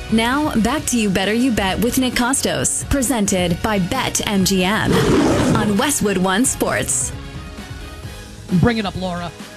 Now, back to You Better You Bet with Nick Costos, presented by BetMGM on Westwood One Sports. Bring it up, Laura.